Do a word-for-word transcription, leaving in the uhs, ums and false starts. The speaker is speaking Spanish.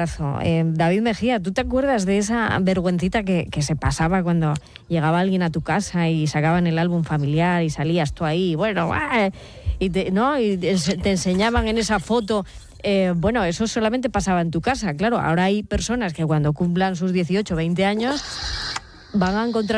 abrazo. Eh, David Mejía, ¿tú te acuerdas de esa vergüencita que, que se pasaba cuando llegaba alguien a tu casa y sacaban el álbum familiar y salías tú ahí, bueno, ¡ah! y te, ¿no? y te, te enseñaban en esa foto? Eh, bueno, eso solamente pasaba en tu casa, claro. Ahora hay personas que cuando cumplan sus dieciocho, veinte años van a encontrar